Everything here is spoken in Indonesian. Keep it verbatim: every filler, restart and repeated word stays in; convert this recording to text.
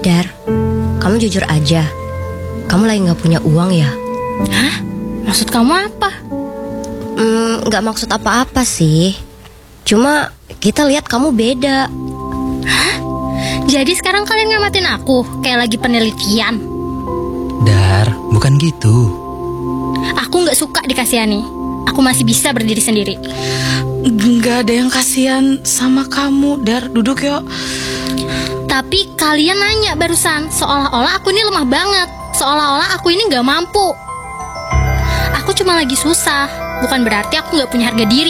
Dar, kamu jujur aja. Kamu lagi gak punya uang ya? Hah? Maksud kamu apa? Hmm, gak maksud apa-apa sih. Cuma kita lihat kamu beda. Hah? Jadi sekarang kalian ngamatin aku kayak lagi penelitian? Dar, bukan gitu. Aku gak suka dikasihani. Aku masih bisa berdiri sendiri. Gak ada yang kasihan sama kamu, Dar. Duduk yuk. Tapi kalian nanya barusan, seolah-olah aku ini lemah banget, seolah-olah aku ini gak mampu. Aku cuma lagi susah, bukan berarti aku gak punya harga diri.